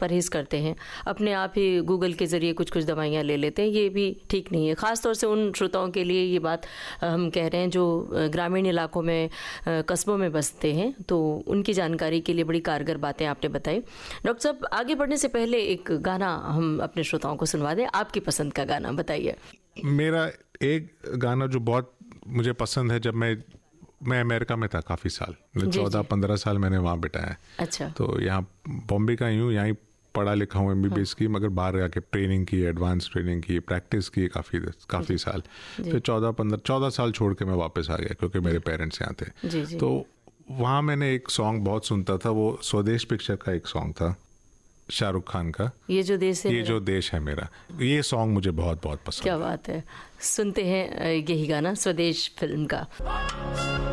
परहेज़ करते हैं, अपने आप ही गूगल के ज़रिए कुछ दवाइयाँ ले लेते हैं, ये भी ठीक नहीं है। ख़ास तौर से उन श्रोताओं के लिए ये बात हम कह रहे हैं जो ग्रामीण इलाकों में, कस्बों में बसते हैं, तो उनकी जानकारी के लिए बड़ी कारगर बातें आपने बताई। डॉक्टर साहब, आगे बढ़ने से पहले एक गाना हम अपने श्रोताओं को सुनवा दें, आपकी पसंद का गाना बताइए। मेरा एक गाना जो बहुत मुझे पसंद है, जब मैं अमेरिका में था काफ़ी साल, 14-15 साल मैंने वहाँ बिताया। अच्छा। तो यहाँ बॉम्बे का हूँ, यहाँ पढ़ा लिखा हूँ, MBBS की, मगर बाहर जाके ट्रेनिंग की, एडवांस ट्रेनिंग की, प्रैक्टिस की काफ़ी साल। फिर 14 साल छोड़ के मैं वापस आ गया क्योंकि मेरे पेरेंट्स यहाँ थे। तो वहाँ मैंने एक सॉन्ग बहुत सुनता था, वो स्वदेश पिक्चर का एक सॉन्ग था शाहरुख खान का, ये जो देश है मेरा। ये सॉन्ग मुझे बहुत बहुत पसंद। क्या बात है, सुनते हैं यही गाना स्वदेश फिल्म का।